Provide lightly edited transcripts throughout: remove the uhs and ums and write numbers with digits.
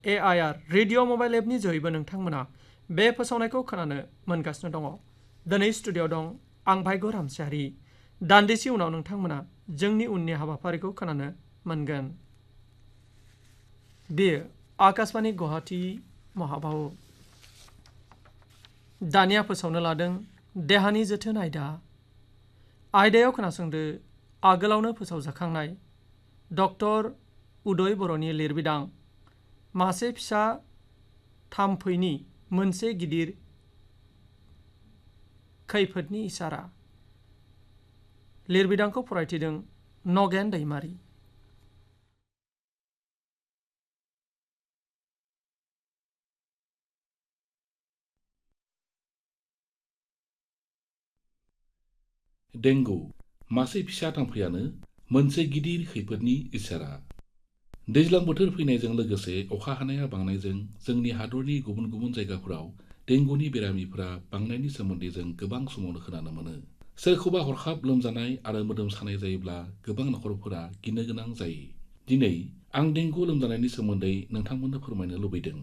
AIR radio mobile एपनि जोहैबो नोंथांमोना बे फोसावनायखौ खोनानो मोनगासिनो दङ। दिनै स्टुडिअ'आव दं आं भाग्य रामसियारि। दान्दिसे उनाव नोंथांमोना जोंनि उननि हाबाफारिखौ खोनानो मोनगोन। बेयो आकाशवाणी गुवाहाटी महाबाहु। दानिया फोसावनो लादों देहानि जोथोन आयदायाव खोनासंदो आगोलावनो फोसावजाखांनाय डक्टर उदय बर'नि लिरबिदां मासे फिसा थाम्फैनि मोनसे गिदिर खैफोदनि इसारा। लिरबिदांखौ फरायथिदों नगेन दैमारि। डेंगु मासे फिसा थाम्फैयानो मोनसे गिदिर खैफोदनि इसारा। दैज्लां बोथोर फैनायजों लोगोसे अखा हानाया बांनायजों जोंनि हादरनि गुबुन गुबुन जायगाफोराव डेंगुनि बेरामिफोरा बांनायनि सोमोन्दै जों गोबां समावनो खोनानो मोनो। सोरखौबा हरखाब लोमजानाय आरो मोदोम सानाय जायोब्ला गोबां नखरफोरा गिनो गोनां जायो। दिनै आं डेंगु लोमजानायनि सोमोन्दै नोंथांमोननो फोरमायनो लुबैदों।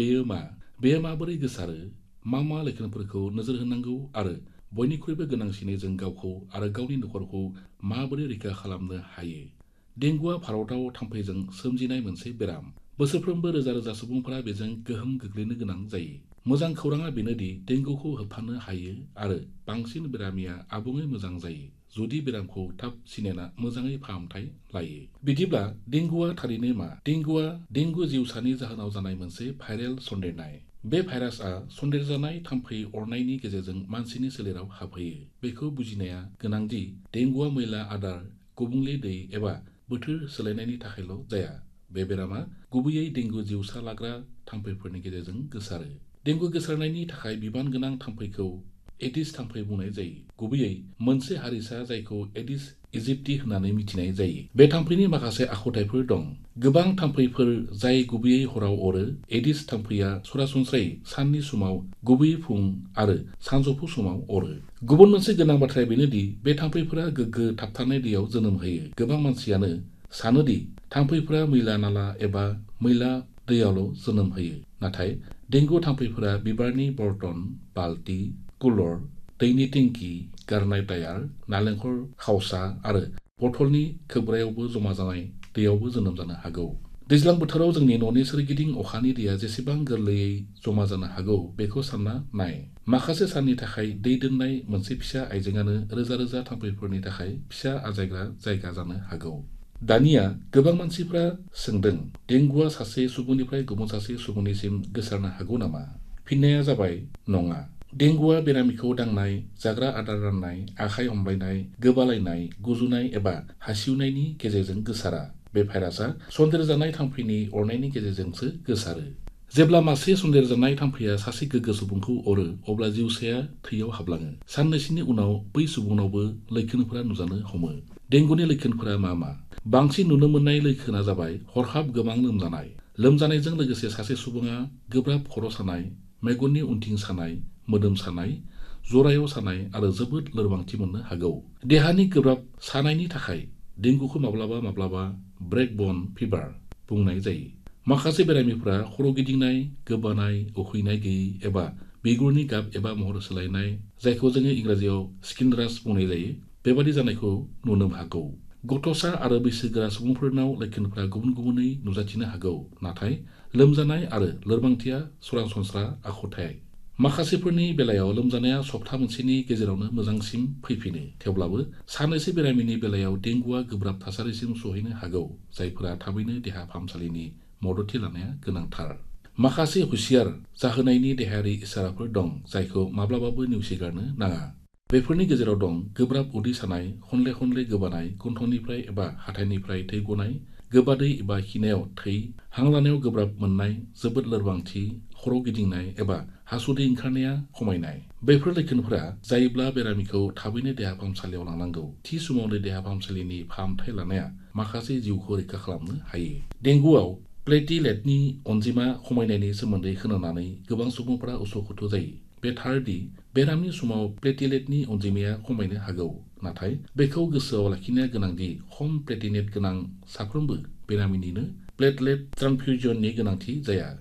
बेयो माबोरै गोसारो, मा लैखोनफोरखौ नोजोर होनांगौ आरो बयनिख्रुइबो गोनांसिनै जों गावखौ आरो गावनि नखरखौ माबोरै रैखा खालामनो हायो। डेंगुआ भारताव थाम्फैजों सोमजिनाय मोनसे बेराम। बोसोरफ्रोमबो रोजा रोजा सुबुंफोरा बेजों गोहोम गोग्लैनो गोनां जायो। मोजां खौराङा बेनोदि डेंगुखौ होबथानो हायो आरो बांसिन बेरामिया आबुङै मोजां जायो जुदि बेरामखौ थाब सिनायना मोजाङै फाहामथाय लायो। बिदिब्ला डेंगुआ थारैनो मा? डेंगु जिउसानि जाहोनाव जानाय मोनसे भाइरेल सन्देरनाय। बे भाइरासआ सन्देरजानाय थाम्फै अरनायनि गेजेरजों मानसिनि सोलेराव हाबहैयो। बेखौ बुजिनाया गोनांदि डेंगुआ मैला आदार, गुबुंले दै एबा बोथोर सोलायनायनि थाखायल' जाया। बे बेरामा गुबैयै डेंगु जिउसा लाग्रा थाम्फैफोरनि गेजेरजों गोसारो। डेंगु गोसारनायनि थाखाय बिबान गोनां थाम्फैखौ एडिस थाम्फै बुंनाय जायो। गुबैयै मोनसे हारिसा जायखौ एडिस इजिप्टि होननानै मिथिनाय जायो। बे थाम्फैनि माखासे आखुथायफोर दं। गोबां थाम्फैफोर जाय गुबैयै हराव अरो। एडिस थाम्फैया सरासनस्रायै साननि समाव, गुबैयै फुं आरो सानजौफु समाव अरो। गुबुन मोनसे गोनां बाथ्राया बेनोदि बे थाम्फैफोरा गोग्गो थाबथानाय दैयाव जोनोम होयो। गोबां मानसियानो सानोदि थाम्फैफोरा मैला नाला एबा मैला दैयावल' जोनोम होयो। नाथाय डेंगु थाम्फैफोरा बिबारनि बर्तन, बाल्टी, कुलर, दैनि टेंकि, गारनाय टायार, नालेंखर खावसा आरो बथलनि खोबग्रायावबो जमा जानाय दैयावबो जोनोम जानो हागौ। दैज्लां बोथोराव जोंनि न'नि सोरगिदिं अखानि दैया जेसेबां गोरलैयै जमा जानो हागौ बेखौ सानना नाय। माखासे साननि थाखाय दै दोननाय मोनसे फिसा आइजेंआनो रोजा रोजा थाम्फैफोरनि थाखाय फिसा आजायग्रा जायगा जानो हागौ। दानिया गोबां मानसिफ्रा सोंदों, डेंगुआ सासे सुबुंनिफ्राय गुबुन सासे सुबुंनिसिम गोसारनो हागौ नामा? फिननाया जाबाय नङा। डेंगुआ बेरामिखौ दांनाय, जाग्रा आदार राननाय, आखाइ हमलायनाय, गोबालायनाय, गुजुनाय एबा हासिउनायनि गेजेरजों गोसारा। बे भाइरासआ सन्देरजानाय थाम्फैनि अरनायनि गेजेरजोंसो गोसारो। जेब्ला मासे सन्देरजानाय थाम्फैया सासे गोग्गो सुबुंखौ अरो, अब्ला जिउसाया थैयाव हाबलाङो। साननैसोनि उनाव बै सुबुंनावबो लैखोनफोरा नुजानो हमो। डेंगुनि लैखोनफोरा मा? बांसिन नुनो मोननाय लैखोना जाबाय हरखाब गोबां लोमजानाय। लोमजानायजों लोगोसे सासे सुबुङा गोब्राब खर' सानाय, मेगननि उनथिं सानाय, मोदोम सानाय, जरायाव सानाय आरो जोबोद लोरबांथि मोननो हागौ। देहानि गोब्राब सानायनि थाखाय डेंगुखौ माब्लाबा ब्रेक बन फिभार बुंनाय जायो। माखासे बेरामिफोरा खर' गिदिंनाय, गोबानाय, उखैनाय गैयै एबा बिगुरनि गाब एबा महर सोलायनाय, जायखौ जोङो इंराजियाव स्किन राश बुंनाय जायो, बेबादि जानायखौ नुनो हागौ। गथ'सा आरो बैसोगोरा सुबुंफोरनाव लैखोनफोरा गुबुन गुबुनै नुजाथिनो हागौ, नाथाय लोमजानाय आरो लोरबांथिया सरासनस्रा आखुथाय। माखासेफोरनि बेलायाव लोमजानाया सप्ता मोनसेनि गेजेरावनो मोजांसिम फैफिनो। थेवब्लाबो सानैसो बेरामिनि बेलायाव डेंगुआ गोब्राब थासारिसिम सौहैनो हागौ, जायफोरा थाबैनो देहा फाहामसालिनि मददथि लानाया गोनांथार। माखासे हुसियार जाहोनायनि देहायारि इसाराफोर दं जायखौ माब्लाबाबो नेवसिगारनो नाङा। बेफोरनि गेजेराव दं गोब्राब उदै सानाय, खनले गोबानाय, गन्थंनिफ्राय एबा हाथाइनिफ्राय थै गनाय, गोबादै एबा खिनायाव थै, हां लानायाव गोब्राब मोननाय, जोबोद लोरबांथि, खर' गिदिंनाय एबा हासुदै ओंखारनाया खमायनाय। बेफोर लैखोनफोरा जायोब्ला बेरामिखौ थाबैनो देहा फाहामसालियाव लांनांगौ। थि समावनो देहा फाहामसालिनि फाहामथाय लानाया माखासे जिउखौ रैखा खालामनो हायो। डेंगुआव प्लेटिलेटनि अनजिमा खमायनायनि सोमोन्दै खोनानानै गोबां सुबुंफोरा उसुखुथु जायो। बे थार दि बेरामनि समाव प्लेटिलेटनि अनजिमाया खमायनो हागौ, नाथाय बेखौ गोसोआव लाखिनाया गोनांदि खम प्लेटिलेट गोनां साफ्रोमबो बेरामिनिनो प्लेटलेट ट्रान्सफ्यूजननि गोनांथि जाया।